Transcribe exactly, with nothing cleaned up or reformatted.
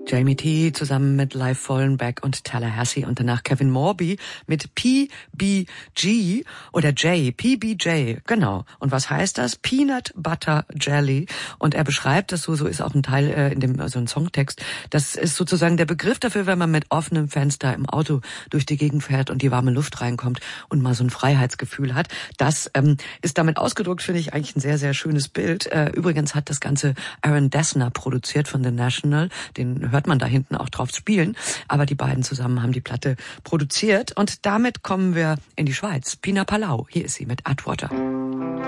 Jamie T. zusammen mit Live Fallenbeck und Tallahassee und danach Kevin Morby mit P B G oder J, P B J, genau. Und was heißt das? Peanut Butter Jelly. Und er beschreibt das so, so ist auch ein Teil äh, in dem, also ein Songtext. Das ist sozusagen der Begriff dafür, wenn man mit offenem Fenster im Auto durch die Gegend fährt und die warme Luft reinkommt und mal so ein Freiheitsgefühl hat. Das ähm, ist damit ausgedrückt, finde ich eigentlich ein sehr, sehr schönes Bild. Äh, übrigens hat das Ganze Aaron Dessner produziert von The National. Den hört man da hinten auch drauf spielen. Aber die beiden zusammen haben die Platte produziert. Und damit kommen wir in die Schweiz. Pina Palau, hier ist sie mit Atwater.